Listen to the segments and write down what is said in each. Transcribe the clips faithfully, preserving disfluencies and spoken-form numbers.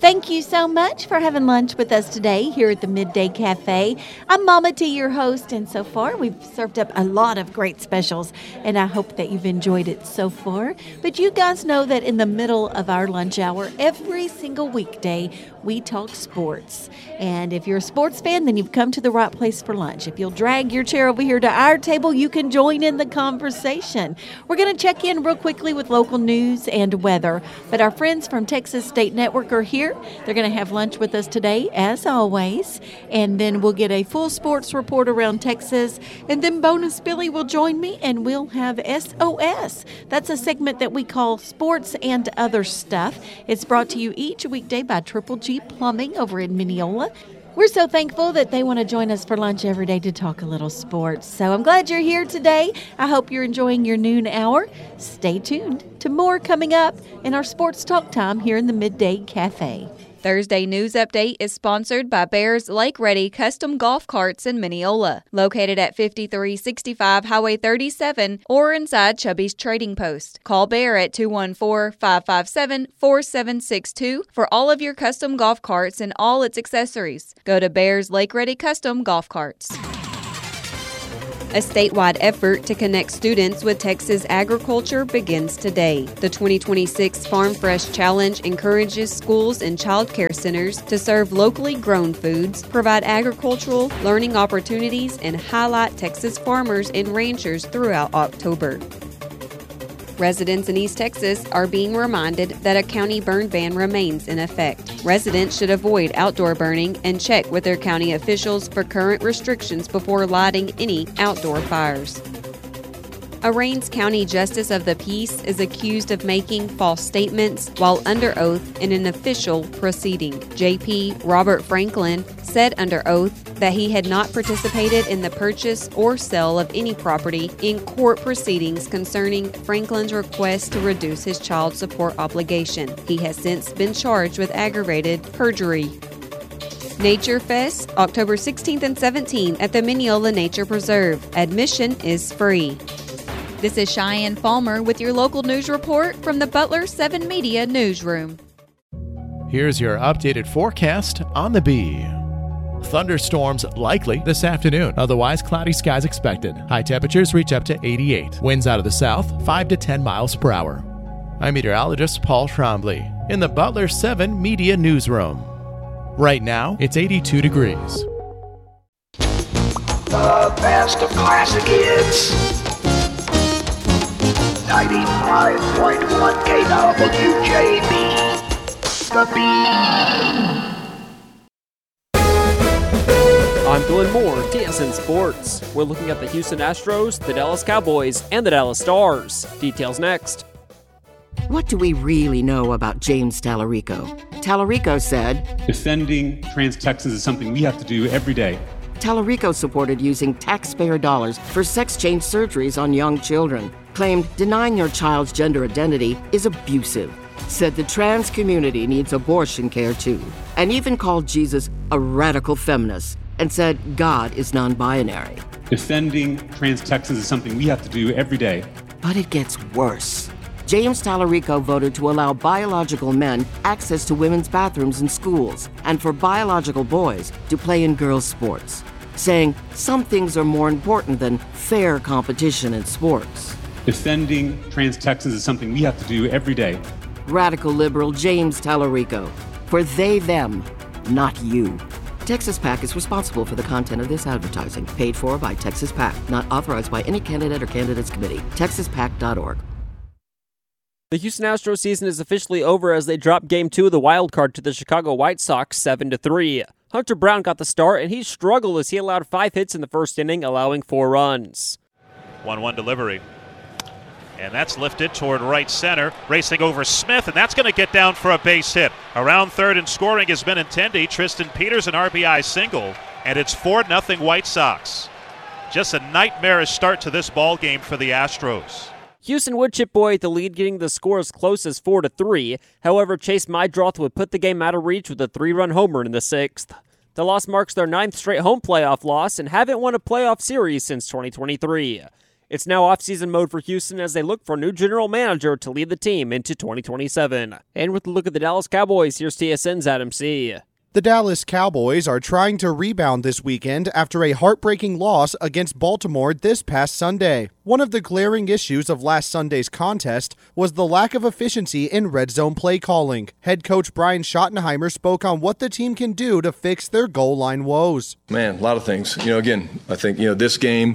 Thank you so much for having lunch with us today here at the Midday Cafe. I'm Mama T, your host, and so far we've served up a lot of great specials, and I hope that you've enjoyed it so far. But you guys know that in the middle of our lunch hour, every single weekday, we talk sports. And if you're a sports fan, then you've come to the right place for lunch. If you'll drag your chair over here to our table, you can join in the conversation. We're going to check in real quickly with local news and weather, but our friends from Texas State Network are here. They're going to have lunch with us today, as always, and then we'll get a full sports report around Texas, and then Bonus Billy will join me, and we'll have S O S. That's a segment that we call Sports and Other Stuff. It's brought to you each weekday by Triple G Plumbing over in Mineola. We're so thankful that they want to join us for lunch every day to talk a little sports. So I'm glad you're here today. I hope you're enjoying your noon hour. Stay tuned to more coming up in our sports talk time here in the Midday Cafe. Thursday News Update is sponsored by Bears Lake Ready Custom Golf Carts in Mineola, located at fifty-three sixty-five Highway thirty-seven or inside Chubby's Trading Post. Call Bear at two one four, five five seven, four seven six two for all of your custom golf carts and all its accessories. Go to Bears Lake Ready Custom Golf Carts. A statewide effort to connect students with Texas agriculture begins today. The twenty twenty-six Farm Fresh Challenge encourages schools and child care centers to serve locally grown foods, provide agricultural learning opportunities, and highlight Texas farmers and ranchers throughout October. Residents in East Texas are being reminded that a county burn ban remains in effect. Residents should avoid outdoor burning and check with their county officials for current restrictions before lighting any outdoor fires. A Rains County Justice of the Peace is accused of making false statements while under oath in an official proceeding. J P Robert Franklin said under oath that he had not participated in the purchase or sale of any property in court proceedings concerning Franklin's request to reduce his child support obligation. He has since been charged with aggravated perjury. Nature Fest, October sixteenth and seventeenth at the Mineola Nature Preserve. Admission is free. This is Cheyenne Falmer with your local news report from the Butler seven Media Newsroom. Here's your updated forecast on the Bee. Thunderstorms likely this afternoon. Otherwise, cloudy skies expected. High temperatures reach up to eighty-eight. Winds out of the south, five to ten miles per hour. I'm meteorologist Paul Trombley in the Butler seven Media Newsroom. Right now, it's eighty-two degrees. The best of classic hits. ninety-five point one K W J B. The Bee. I'm Glenn Moore, T S N Sports. We're looking at the Houston Astros, the Dallas Cowboys, and the Dallas Stars. Details next. What do we really know about James Tallarico? Tallarico said, defending trans Texans is something we have to do every day. Tallarico supported using taxpayer dollars for sex change surgeries on young children. Claimed denying your child's gender identity is abusive. Said the trans community needs abortion care too. And even called Jesus a radical feminist. And said God is non-binary. Defending trans Texans is something we have to do every day. But it gets worse. James Tallarico voted to allow biological men access to women's bathrooms in schools and for biological boys to play in girls' sports, saying some things are more important than fair competition in sports. Defending trans Texans is something we have to do every day. Radical liberal James Tallarico. For they, them, not you. Texas PAC is responsible for the content of this advertising, paid for by Texas PAC, not authorized by any candidate or candidates committee. texas pac dot org. The Houston Astros season is officially over as they drop Game two of the wild card to the Chicago White Sox seven to three. Hunter Brown got the start, and he struggled as he allowed five hits in the first inning, allowing four runs. one one delivery. And that's lifted toward right center, racing over Smith, and that's going to get down for a base hit. Around third and scoring is Benintendi. Tristan Peters, an R B I single, and it's four nothing White Sox. Just a nightmarish start to this ball game for the Astros. Houston would chip away at the lead, getting the score as close as four to three. However, Chase Meidroth would put the game out of reach with a three-run homer in the sixth. The loss marks their ninth straight home playoff loss and haven't won a playoff series since twenty twenty-three. It's now off-season mode for Houston as they look for a new general manager to lead the team into twenty twenty-seven. And with a look at the Dallas Cowboys, here's T S N's Adam C. The Dallas Cowboys are trying to rebound this weekend after a heartbreaking loss against Baltimore this past Sunday. One of the glaring issues of last Sunday's contest was the lack of efficiency in red zone play calling. Head coach Brian Schottenheimer spoke on what the team can do to fix their goal line woes. Man, a lot of things. You know, again, I think, you know, this game,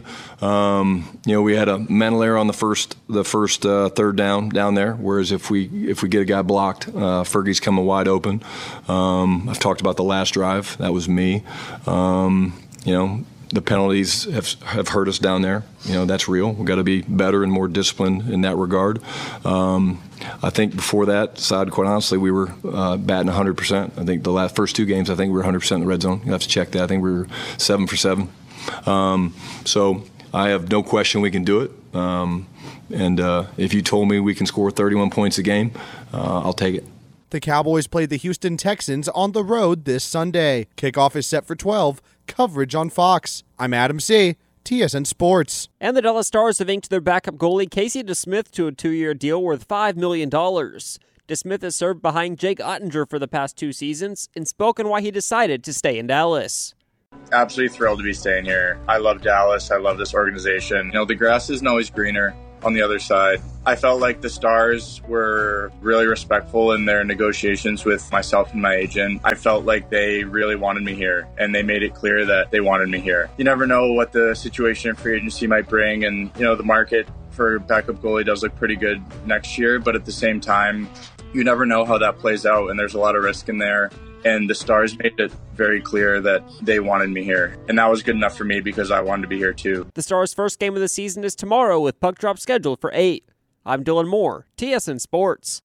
um, you know, we had a mental error on the first the first uh, third down down there, whereas if we if we get a guy blocked, uh, Fergie's coming wide open. Um, I've talked about the last drive. That was me. Um, you know, the penalties have have hurt us down there. You know, that's real. We've got to be better and more disciplined in that regard. Um, I think before that, side, quite honestly, we were uh, batting one hundred percent. I think the last first two games, I think we were one hundred percent in the red zone. You have to check that. I think we were seven for seven. Um, so I have no question we can do it. Um, and uh, if you told me we can score thirty-one points a game, uh, I'll take it. The Cowboys played the Houston Texans on the road this Sunday. Kickoff is set for twelve. Coverage on Fox. I'm Adam C., T S N Sports. And the Dallas Stars have inked their backup goalie Casey DeSmith to a two-year deal worth five million dollars. DeSmith has served behind Jake Ottinger for the past two seasons and spoken why he decided to stay in Dallas. Absolutely thrilled to be staying here. I love Dallas. I love this organization. You know, the grass isn't always greener on the other side. I felt like the Stars were really respectful in their negotiations with myself and my agent. I felt like they really wanted me here, and they made it clear that they wanted me here. You never know what the situation in free agency might bring, and, you know, the market for backup goalie does look pretty good next year, but at the same time, you never know how that plays out, and there's a lot of risk in there. And the Stars made it very clear that they wanted me here. And that was good enough for me because I wanted to be here too. The Stars' first game of the season is tomorrow with puck drop scheduled for eight. I'm Dylan Moore, T S N Sports.